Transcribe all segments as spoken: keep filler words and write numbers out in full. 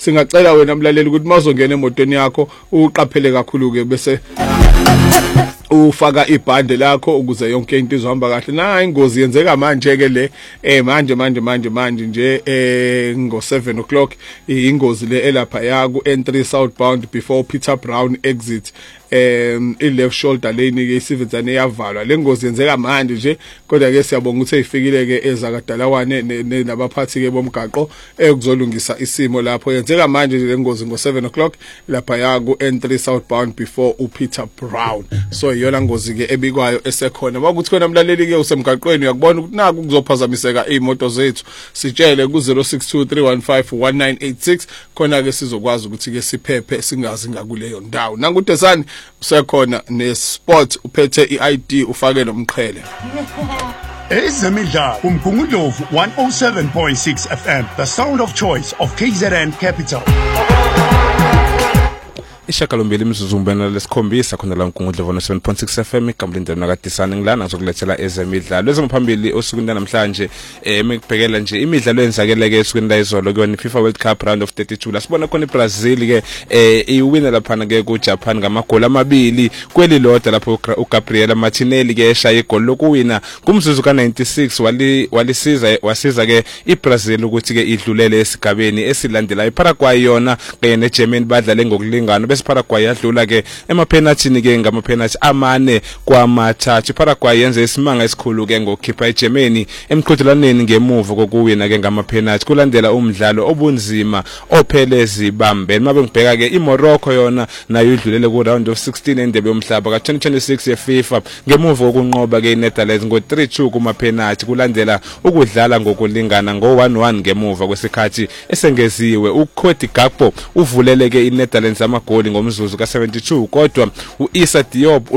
singacela wena mlaleli ukuthi mawuzongena emotweni yakho uqaphele kakhulu ke bese ufaka ibhande lakho ukuze yonke into izohamba kahle. Na ingozi yenzeka manje ke le eh manje manje manje manje nje eh ngo seven o'clock ingozi le elapha ya ku N three southbound before Peter Brown exit um i left shoulder lane ke isivenzane yavalwa. Le ngozi yenzeka manje nje kodwa ke siyabonga ukuthi eyifikile ke ezakadalawane nabaphathi ke bomgaqo ekuzolungisa isimo lapho. Yenzeka manje le ngozi ngo seven o'clock lapha ya ku N three southbound before u Peter Brown. So yona ngozi ke ebikwayo esekhona. Bakuthi khona mlaleli ke usemgaqweni uyakubona ukuthi naku kuzophazamiseka imoto zethu. Sitshele ku zero six two three one five one nine eight six khona ke sizokwazi ukuthi ke siphephe singazi ngakuleyo ndawo. Nangudesani usekhona ne-sport uphethe i-I D ufake nomqhele. Ezemidlalo uMgungundlovu one oh seven point six F M, the sound of choice of K Z N Capital. Ishakalombili imizuzu umbena lesikhombisa khona la uMgungundlovu one oh seven point six F M igamlindeni nakadisana ngilana ngizokulethela ezemidlalo ezomphambili osukwini namhlanje emekubhekela nje imidlalo yenzakeleke esukwini la izolo kuyona FIFA World Cup round of thirty-two la sibona khona iBrazil ke eh iwina lapha ke ku Japan ngamagoli amabili kweli lodwa lapho uGabriel Martinelli ke eshaya igoli lokuwina kumzuzu ka ninety-six wali walisiza wasiza ke iBrazil ukuthi ke idlulele esigabeni esilandelayo. iParaguay yona kanye neGermany badlale ngokulingana bese Paraguay yadlula ke emapenalty ke ngamapenalty amane kwamathathu. iParaguay yenze isimanga esikhulu ke ngokukhipha iGermany emqhudelaneni ngemuva kokuwina ke ngamapenalty kulandela umdlalo obunzima ophelezi bambeni. Mabe ngibheka ke iMorocco yona nayo idlulele ku round of sixteen endebe yomhlaba ka twenty twenty-six yeFIFA ngemuva kokunqoba ke iNetherlands ngo three two kumapenalty kulandela ukudlala ngokulingana ngo one one ngemuva kwesikhathi esengeziwe. uCody Gakpo uvulele ke iNetherlands amagoli ngomzuzu ka seventy-two kodwa uIsa Diop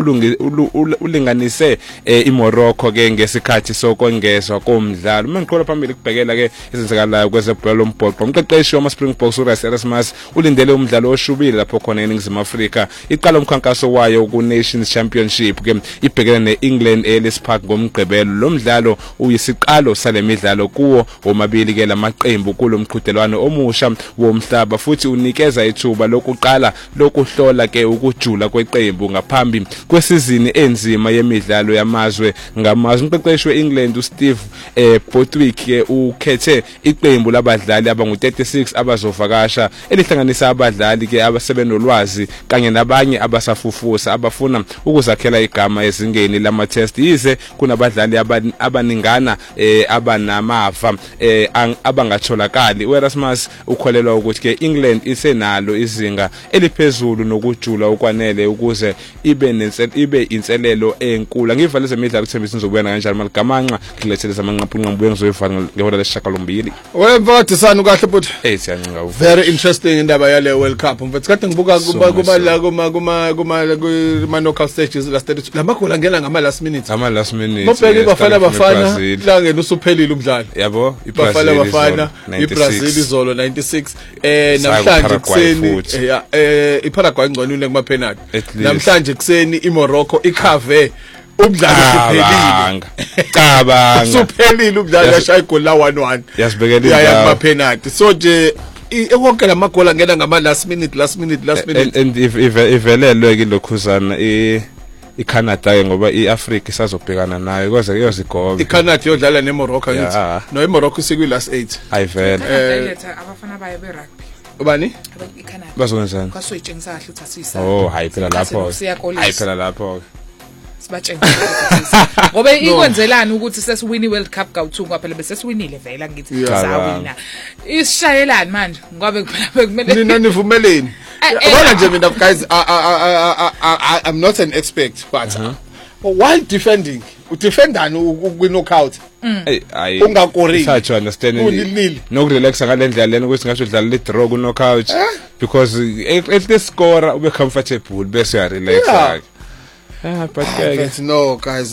ulinganise iMorocco ke ngesikhathi sokongezwa komdlalo. Mangiqola phambili kubhekela ke izenzakalayo kwezebhola lombhoxo umqeqeshi wama Springboks uRice Erasmus ulindele umdlalo oshubile lapho khona eNingizimu Afrika iqala umkhankaso wayo ku Nations Championship ke ibhekene neEngland eLis Park ngomgqibelo. Lo mdlalo uyisiqalo salemidlalo kuwo omabili ke lamaqembu kulomqhudelwano omusha womhlaba futhi unikeza ithuba lokuqala lokuhlola ke ukujula kweqembu ngaphambi kwesizini enzima yemidlalo yamazwe ngamazwe. Umqeqeshi weEngland uSteve eh, Borthwick ke ukhethe iqembu labadlali abangu thirty-six abazovakasha elihlanganisa abadlali ke abasebenolwazi kanye nabanye abasafufusa abafuna ukuzakhela igama ezingeni lama test yize kunabadlali abaningana eh, abanamava eh, abangatholakali. uErasmus ukholelwa ukuthi ke England isenalo izinga eliphezulu nokujula okwanele ukuze ibe nensel ibe inselelo enkulu. Ngivala ezemidlalo kuthembisa nizobuyana kanjani maligamanqa ngilethele amanqaphu ngibuye ngizoyivala ngehora lesishakalombili. Wemfakathi sanu kahle futhi eh siyancinga u very interesting indaba yale World Cup. Mfethu kade ngibuka kuba kuba la kuma kuma kuma knockout stages la thirty-two lamagoli angena ngama last minute ama last minute mobheke bafana bafana la ngena usuphelile umdlalo yabo iBafana bafana iBrazil izolo ninety-six eh namhlanje kuseni eh iParaguay ngconile kuma penalty namhlanje kuseni iMorocco ikhave umdlalo uphelile cabanga usuphelile umdlalo yashaya igoli la one one yasibekela ya kuma penalty so nje wonke lamagoli angena ngama last minute last minute last minute and ivelelwe ke lokhuzana e iCanada ke ngoba iAfrica isazobhekana nayo kwaze kuyozigoba. iCanada yodlala neMorocco ngithi no iMorocco sikwi last eight ayivele eletha abafana bayo beRugby ubani iCanada bazongenzani kwasuyitshengisa kahle ukuthi asiyisa oh hayi phela lapho hayi phela lapho sibatshengisa ngoba ikwenzelana ukuthi sesiwini World Cup ka two ngaphela bese siwinile vela ngithi sawina isishayelani manje ngoba kuphela kumele nina nivumeleni yabona nje mina guys I'm not an expert but uh-huh. while defending udefendani ukwinockout hey ungakori sathi understand nokurelaxa ngalendlela lena ukuthi ngasho udlala le draw ku knockout because at the score ube comfortable bese ya relax. Ah, but no guys.